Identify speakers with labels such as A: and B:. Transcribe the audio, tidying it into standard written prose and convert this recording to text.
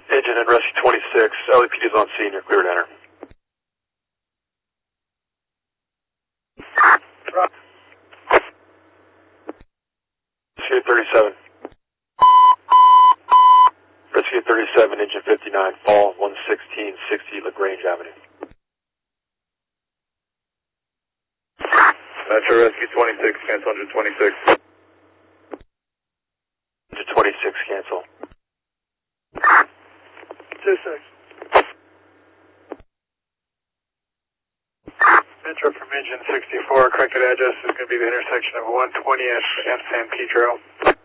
A: Engine and Rescue 26, LAPD is on scene, you're clear to enter. Rescue 37. Rescue 37, engine 59, fall 11660 LaGrange Avenue.
B: Metro Rescue 26, cancel engine 26.
A: Engine 26, cancel.
C: 26. Metro from engine 64, corrected address is going to be the intersection of 120th and San Pedro.